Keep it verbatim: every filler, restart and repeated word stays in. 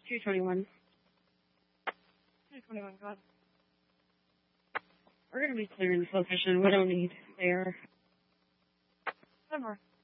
two twenty-one. two twenty-one, go ahead. We're going to be clearing this location. We don't need air. Number.